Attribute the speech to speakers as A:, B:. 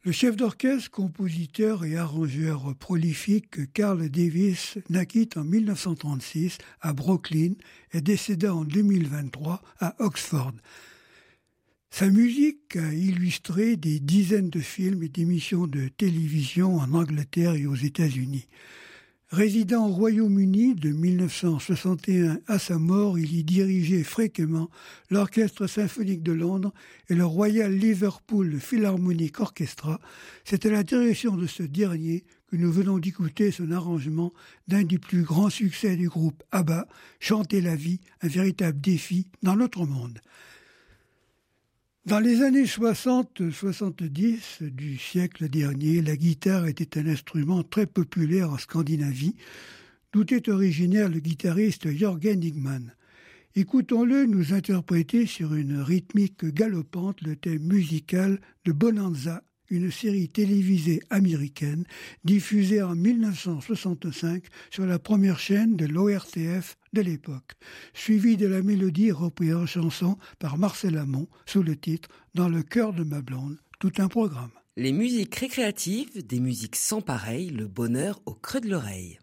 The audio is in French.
A: Le chef d'orchestre, compositeur et arrangeur prolifique Carl Davis naquit en 1936 à Brooklyn et décéda en 2023 à Oxford. Sa musique a illustré des dizaines de films et d'émissions de télévision en Angleterre et aux États-Unis. Résidant au Royaume-Uni de 1961 à sa mort, il y dirigeait fréquemment l'Orchestre symphonique de Londres et le Royal Liverpool Philharmonic Orchestra. C'est à la direction de ce dernier que nous venons d'écouter son arrangement d'un des plus grands succès du groupe ABBA, Chanter la vie, un véritable défi dans notre monde. Dans les années 60-70 du siècle dernier, la guitare était un instrument très populaire en Scandinavie, d'où est originaire le guitariste Jörgen Higman. Écoutons-le nous interpréter sur une rythmique galopante le thème musical de Bonanza, une série télévisée américaine diffusée en 1965 sur la première chaîne de l'ORTF de l'époque, suivie de la mélodie reprise en chanson par Marcel Amont sous le titre « Dans le cœur de ma blonde », tout un programme.
B: Les musiques récréatives, des musiques sans pareil, le bonheur au creux de l'oreille.